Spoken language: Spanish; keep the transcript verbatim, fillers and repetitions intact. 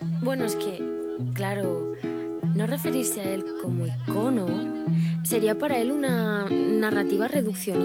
Bueno, es que, claro, no referirse a él como icono sería para él una narrativa reduccionista.